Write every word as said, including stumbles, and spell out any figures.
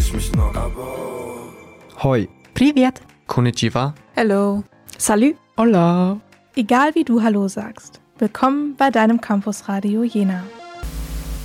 ich mich noch, aber Hoi. Привет. Konnichiwa. Hello. Salut. Hola. Egal wie du Hallo sagst, willkommen bei deinem Campusradio Jena.